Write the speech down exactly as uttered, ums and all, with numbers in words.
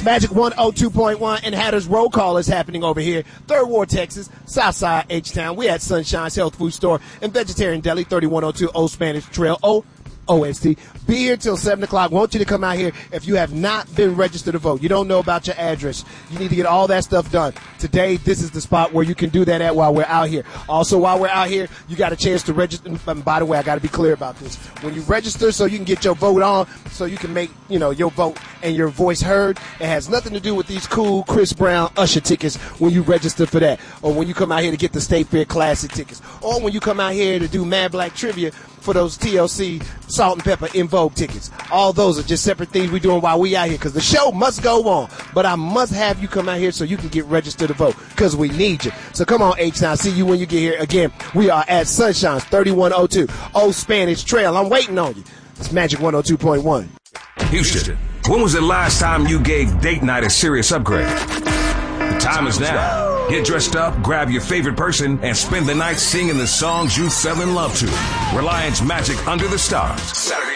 It's Magic one oh two point one, and Hatter's Roll Call is happening over here. Third Ward, Texas, Southside, H-Town. We at Sunshine's Health Food Store and Vegetarian Deli, thirty-one oh two Old Spanish Trail, O O S T. Be here till seven o'clock. Want you to come out here if you have not been registered to vote. You don't know about your address. You need to get all that stuff done. Today, this is the spot where you can do that at while we're out here. Also, while we're out here, you got a chance to register. And by the way, I got to be clear about this. When you register so you can get your vote on, so you can make, you know, your vote and your voice heard, it has nothing to do with these cool Chris Brown Usher tickets when you register for that. Or when you come out here to get the State Fair Classic tickets. Or when you come out here to do Mad Black Trivia for those T L C Salt and Pepper In Vogue tickets. All those are just separate things we're doing while we out here, because the show must go on. But I must have you come out here so you can get registered to vote, because we need you. So come on, H-Town. See you when you get here. Again, we are at Sunshine's thirty-one oh two Old Spanish Trail. I'm waiting on you. It's Magic one oh two point one. Houston, when was the last time you gave date night a serious upgrade? The time is now. Get dressed up, grab your favorite person, and spend the night singing the songs you fell in love to. Reliance Magic Under the Stars. Saturday